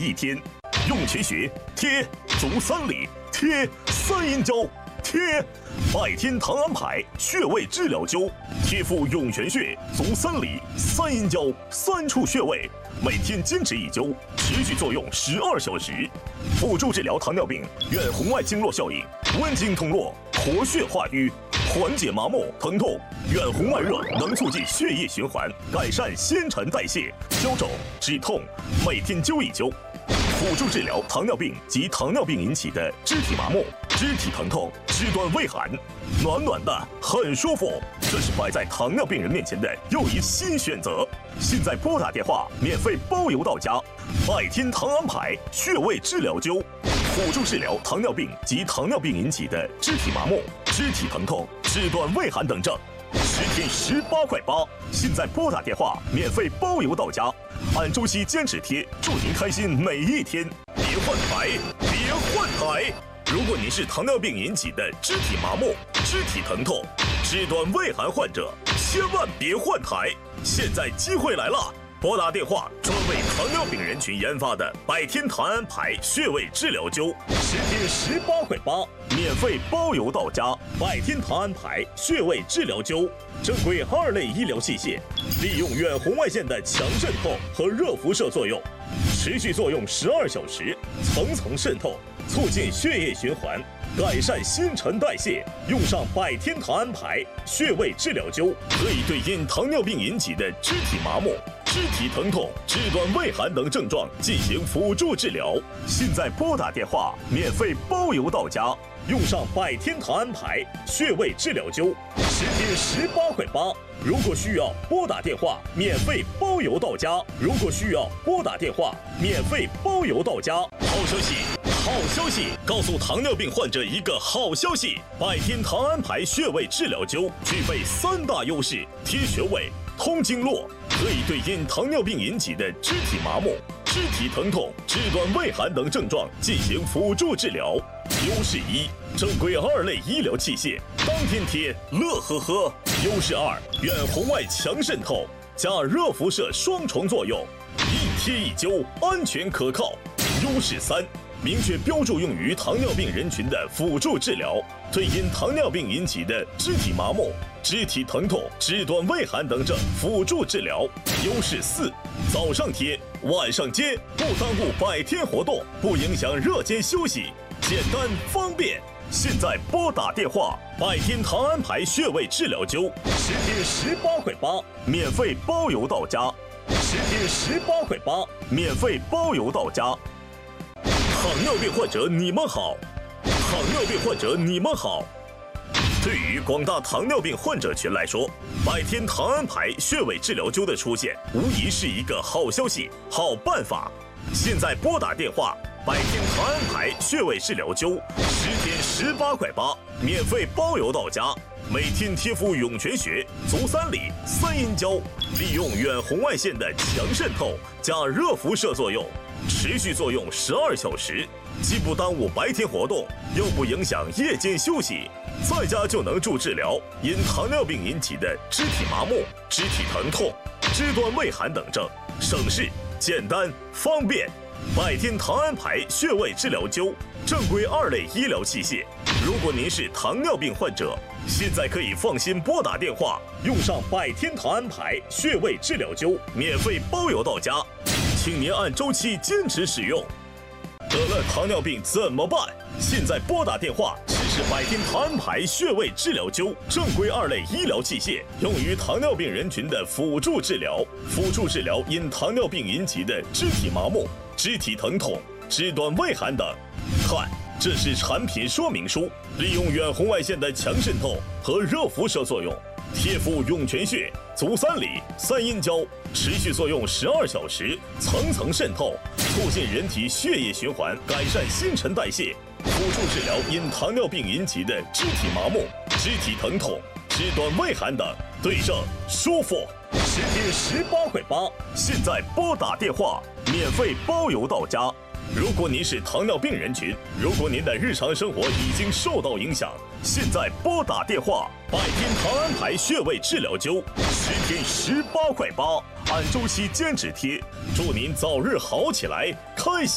一天。涌泉穴贴足3里，贴3阴交，贴拜天堂安排穴位治疗灸，贴敷涌泉穴足3里3阴交3处穴位，每天坚持1灸，持续作用12小时，辅助治疗糖尿病远红外经络效应，温经通络，活血化瘀，缓解麻木疼痛。远红外热能促进血液循环，改善新陈代谢，消肿止痛，每天灸1灸。辅助治疗糖尿病及糖尿病引起的肢体麻木、肢体疼痛、肢端畏寒，暖暖的，很舒服。这是摆在糖尿病人面前的又一新选择。现在拨打电话，免费包邮到家。拜天堂安排穴位治疗灸，辅助治疗糖尿病及糖尿病引起的肢体麻木、肢体疼痛、肢端畏寒等症。10天18块8，现在拨打电话，免费包邮到家。按周期坚持贴，祝您开心每一天。别换台，别换台！如果您是糖尿病引起的肢体麻木、肢体疼痛、肢端畏寒患者，千万别换台！现在机会来了，拨打电话，专为糖尿病人群研发的百天堂安排穴位治疗灸，10天18块8，免费包邮到家。百天堂安排穴位治疗灸，正规2类医疗器械，利用远红外线的强渗透和热辐射作用，持续作用12小时，层层渗透，促进血液循环，改善新陈代谢。用上百天堂安排穴位治疗灸，可以对因糖尿病引起的肢体麻木、肢体疼痛、肢端畏寒等症状进行辅助治疗。现在拨打电话，免费包邮到家。用上百天堂安排穴位治疗灸，10天18块8。如果需要拨打电话，免费包邮到家。如果需要拨打电话，免费包邮到家。好消息！好消息！告诉糖尿病患者一个好消息：百天堂安排穴位治疗灸具备3大优势：贴穴位、通经络，可以对因糖尿病引起的肢体麻木、肢体疼痛、肢端畏寒等症状进行辅助治疗。优势1：正规2类医疗器械，当天贴，乐呵呵。优势2：远红外强渗透加热辐射双重作用，一贴一灸，安全可靠。优势3：明确标注用于糖尿病人群的辅助治疗，对因糖尿病引起的肢体麻木、肢体疼痛、肢端畏寒等症辅助治疗。优势4：早上贴，晚上接，不耽误百天活动，不影响热间休息，简单方便。现在拨打电话，百天堂安排穴位治疗灸，10天18块8，免费包邮到家。10天18块8，免费包邮到家。糖尿病患者你们好，糖尿病患者你们好。对于广大糖尿病患者群来说，百天堂安排穴位治疗灸的出现，无疑是一个好消息、好办法。现在拨打电话，百天堂安排穴位治疗灸，10天18块8，免费包邮到家。每天贴敷涌泉穴足3里3阴交，利用远红外线的强渗透加热辐射作用，持续作用12小时，既不耽误白天活动，又不影响夜间休息，在家就能助治疗因糖尿病引起的肢体麻木、肢体疼痛、肢端畏寒等症，省事、简单、方便。百天堂安排穴位治疗灸，正规2类医疗器械。如果您是糖尿病患者，现在可以放心拨打电话，用上百天堂安排穴位治疗灸，免费包邮到家。请您按周期坚持使用。得了糖尿病怎么办？现在拨打电话，实施百天堂安排穴位治疗灸，正规2类医疗器械，用于糖尿病人群的辅助治疗，辅助治疗因糖尿病引起的肢体麻木、肢体疼痛、肢端畏寒等。看，这是产品说明书，利用远红外线的强渗透和热辐射作用，贴敷涌泉穴足3里3阴交，持续作用12小时，层层渗透，促进人体血液循环，改善新陈代谢，辅助治疗因糖尿病引起的肢体麻木、肢体疼痛、肢端畏寒等，对症舒服。10天18块8，现在拨打电话，免费包邮到家。如果您是糖尿病人群，如果您的日常生活已经受到影响，现在拨打电话，百天堂安排穴位治疗灸，10天18块8，按周期坚持贴，祝您早日好起来，开心。